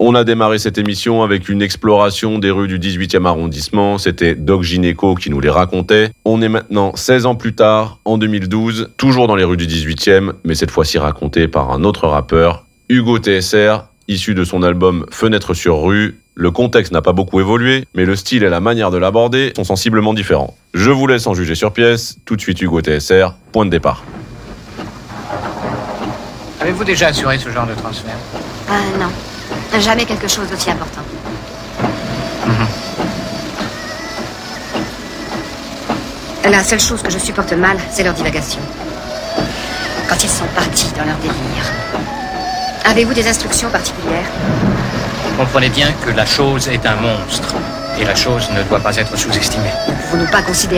On a démarré cette émission avec une exploration des rues du 18e arrondissement. C'était Doc Gynéco qui nous les racontait. On est maintenant 16 ans plus tard, en 2012, toujours dans les rues du 18e, mais cette fois-ci raconté par un autre rappeur, Hugo TSR, issu de son album Fenêtre sur rue. Le contexte n'a pas beaucoup évolué, mais le style et la manière de l'aborder sont sensiblement différents. Je vous laisse en juger sur pièce. Tout de suite Hugo TSR, point de départ. Avez-vous déjà assuré ce genre de transfert ? Non. Jamais quelque chose d'aussi important. La seule chose que je supporte mal, c'est leur divagation. Quand ils sont partis dans leur délire. Avez-vous des instructions particulières ? Comprenez bien que la chose est un monstre. Et la chose ne doit pas être sous-estimée. Vous ne pas considérer